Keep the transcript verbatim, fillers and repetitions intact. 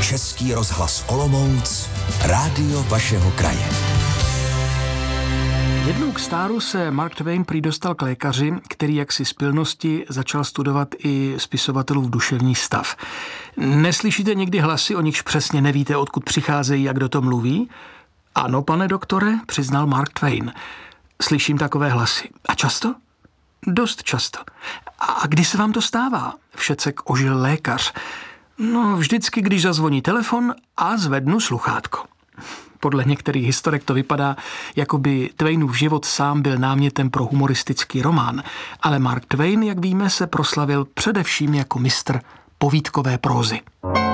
Český rozhlas Olomouc, rádio vašeho kraje. Jednou k stáru se Mark Twain prý dostal k lékaři, který jaksi z pilnosti začal studovat i spisovatelův duševní stav. Neslyšíte někdy hlasy, o nichž přesně nevíte, odkud přicházejí a kdo to mluví? Ano, pane doktore, přiznal Mark Twain. Slyším takové hlasy. A často? Dost často. A kdy se vám to stává? Všecek ožil lékař. No, vždycky, když zazvoní telefon a zvednu sluchátko. Podle některých historek to vypadá, jako by Twainův život sám byl námětem pro humoristický román, ale Mark Twain, jak víme, se proslavil především jako mistr povídkové prózy.